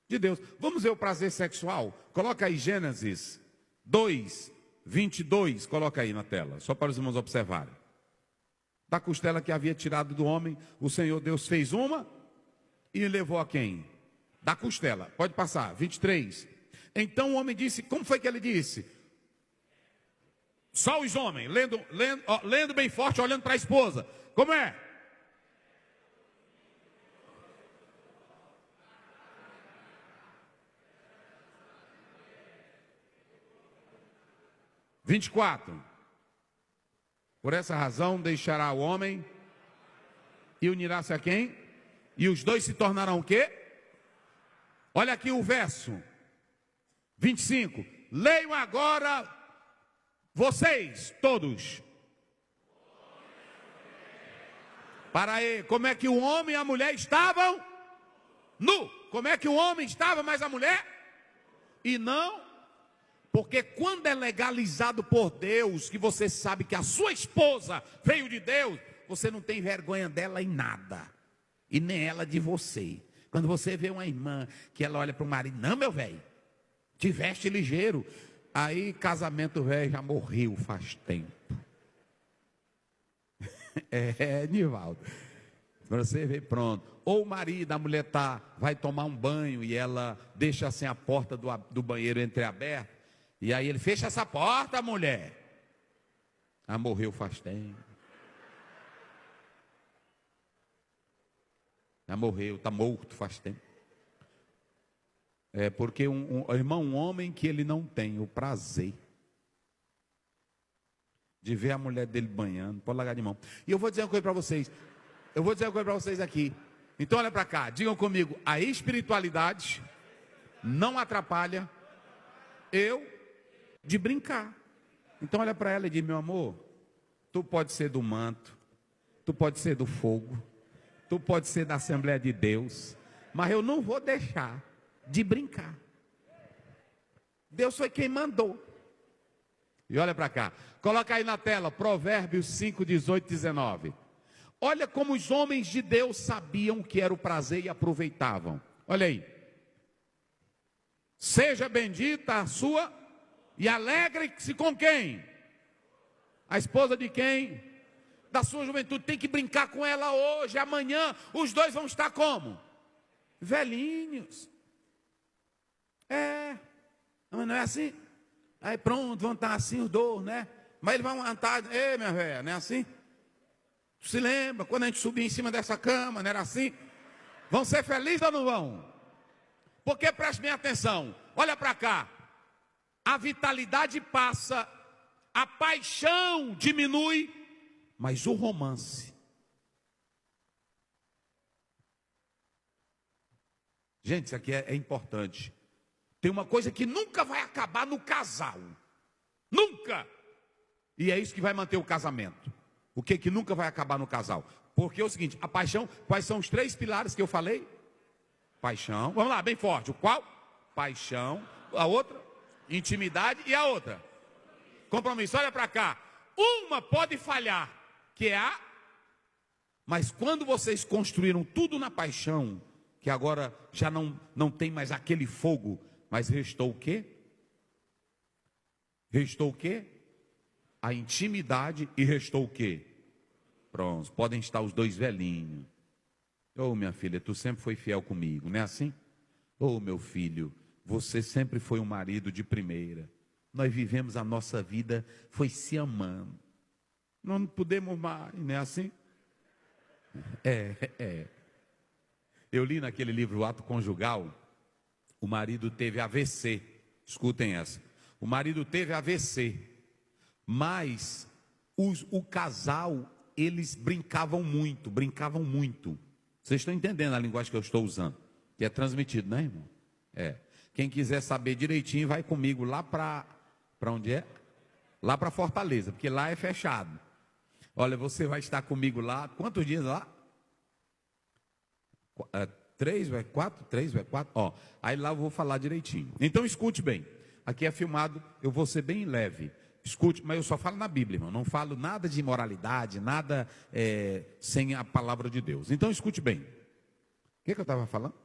de Deus. Vamos ver o prazer sexual? Coloca aí Gênesis 2, 22, coloca aí na tela, só para os irmãos observarem. Da costela que havia tirado do homem, o Senhor Deus fez uma e levou a quem? Da costela. Pode passar, 23. Então o homem disse, como foi que ele disse? Só os homens, lendo bem forte, olhando para a esposa. Como é? Vinte e quatro. Por essa razão deixará o homem e unirá-se a quem? E os dois se tornarão o quê? Olha aqui o verso 25. Leiam agora vocês todos. Para aí, como é que o homem e a mulher estavam? Nu. Como é que o homem estava, mas a mulher? E não. Porque quando é legalizado por Deus, que você sabe que a sua esposa veio de Deus, você não tem vergonha dela em nada. E nem ela de você. Quando você vê uma irmã que ela olha para o marido, não, meu velho, te veste ligeiro. Aí casamento velho já morreu faz tempo. Nivaldo. Para você ver, pronto. Ou o marido, a mulher vai tomar um banho e ela deixa assim a porta do banheiro entreaberta. E aí ele fecha essa porta, mulher. Ah, morreu faz tempo. Já morreu, está morto faz tempo. É porque irmão, um homem que ele não tem o prazer de ver a mulher dele banhando, pode largar de mão. E eu vou dizer uma coisa para vocês. Eu vou dizer uma coisa para vocês aqui. Então olha para cá, digam comigo, a espiritualidade não atrapalha eu de brincar. Então olha para ela e diz, meu amor, tu pode ser do manto, tu pode ser do fogo, tu pode ser da Assembleia de Deus, mas eu não vou deixar de brincar. Deus foi quem mandou. E olha para cá, coloca aí na tela, Provérbios 5, 18, 19. Olha como os homens de Deus sabiam que era o prazer e aproveitavam. Olha aí. Seja bendita a sua e alegre-se com quem? A esposa de quem? Da sua juventude. Tem que brincar com ela hoje, amanhã. Os dois vão estar como? Velhinhos. Mas não é assim? Aí pronto, vão estar assim os dois, né? Mas eles vão estar, ei minha velha, não é assim? Tu se lembra, quando a gente subia em cima dessa cama, não era assim? Vão ser felizes ou não vão? Porque preste bem atenção, olha para cá. A vitalidade passa, a paixão diminui, mas o romance. Gente, isso aqui é importante. Tem uma coisa que nunca vai acabar no casal. Nunca. E é isso que vai manter o casamento. O que nunca vai acabar no casal? Porque é o seguinte, a paixão, quais são os 3 pilares que eu falei? Paixão, vamos lá, bem forte. O qual? Paixão, a outra? Intimidade e a outra? Compromisso. Olha para cá. Uma pode falhar, que é a... Mas quando vocês construíram tudo na paixão, que agora já não tem mais aquele fogo, mas restou o quê? Restou o quê? A intimidade e restou o quê? Pronto, podem estar os dois velhinhos. Ô minha filha, tu sempre foi fiel comigo, não é assim? Ô meu filho, você sempre foi um marido de primeira. Nós vivemos a nossa vida, foi se amando. Não podemos mais, não é assim? Eu li naquele livro, O Ato Conjugal, o marido teve AVC. Escutem essa. O marido teve AVC, mas o casal, eles brincavam muito. Vocês estão entendendo a linguagem que eu estou usando? Que é transmitido, né, irmão? Quem quiser saber direitinho, vai comigo lá para onde é? Lá para Fortaleza, porque lá é fechado. Olha, você vai estar comigo lá, quantos dias lá? 3, 4, 3, 4, ó, aí lá eu vou falar direitinho. Então escute bem, aqui é filmado, eu vou ser bem leve, escute, mas eu só falo na Bíblia, irmão, não falo nada de imoralidade, nada sem a palavra de Deus. Então escute bem, o que eu estava falando?